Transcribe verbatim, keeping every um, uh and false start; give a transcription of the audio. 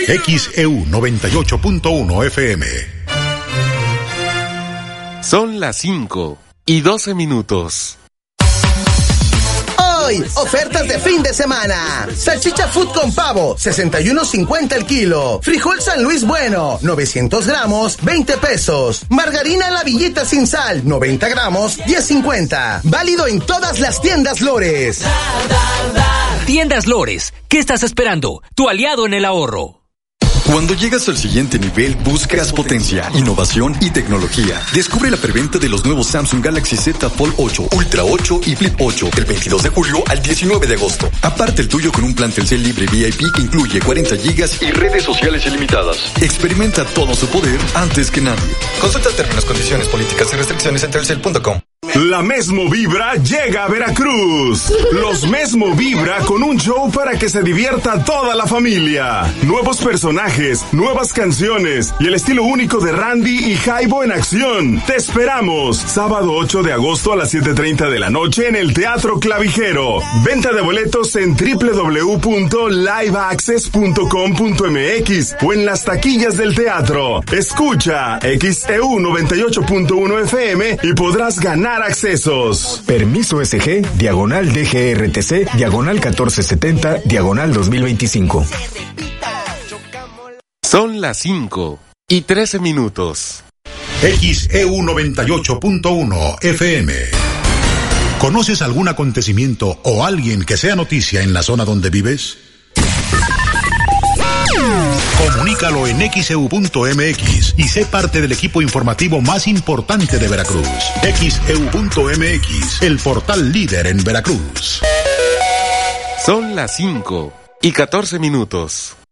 X E U noventa y ocho punto uno F M. Son las cinco y doce minutos. Hoy, ofertas de fin de semana. Salchicha Food con pavo, sesenta y uno cincuenta el kilo. Frijol San Luis Bueno, novecientos gramos, veinte pesos. Margarina La Villita sin sal, noventa gramos, diez cincuenta. Válido en todas las tiendas Lores. Tiendas Lores, ¿qué estás esperando? Tu aliado en el ahorro. Cuando llegas al siguiente nivel, buscas potencia, innovación y tecnología. Descubre la preventa de los nuevos Samsung Galaxy Z Fold ocho, Ultra ocho y Flip ocho del veintidós de julio al diecinueve de agosto. Aparte el tuyo con un plan Telcel libre V I P que incluye cuarenta gigas y redes sociales ilimitadas. Experimenta todo su poder antes que nadie. Consulta términos, condiciones, políticas y restricciones en telcel punto com. La Mesmo Vibra llega a Veracruz. Los Mesmo Vibra con un show para que se divierta toda la familia. Nuevos personajes, nuevas canciones y el estilo único de Randy y Jaibo en acción. Te esperamos. Sábado ocho de agosto a las siete treinta de la noche en el Teatro Clavijero. Venta de boletos en doble u doble u doble u punto live access punto com punto m x o en las taquillas del teatro. Escucha X E U noventa y ocho punto uno F M y podrás ganar accesos. Permiso S G, diagonal D G R T C, diagonal catorce setenta, diagonal dos mil veinticinco. Son las cinco y trece minutos. X E U noventa y ocho punto uno F M. ¿Conoces algún acontecimiento o alguien que sea noticia en la zona donde vives? Comunícalo en X E U punto M X y sé parte del equipo informativo más importante de Veracruz. X E U punto M X, el portal líder en Veracruz. Son las cinco y catorce minutos.